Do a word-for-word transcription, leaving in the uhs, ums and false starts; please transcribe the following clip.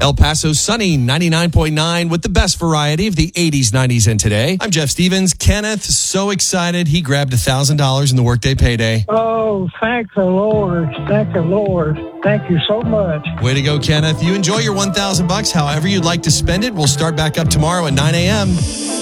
El Paso sunny, ninety-nine point nine with the best variety of the eighties, nineties, and today. I'm Jeff Stevens. Kenneth, so excited. He grabbed one thousand dollars in the workday payday. Oh, thank the Lord. Thank the Lord. Thank you so much. Way to go, Kenneth. You enjoy your one thousand bucks however you'd like to spend it. We'll start back up tomorrow at nine a.m.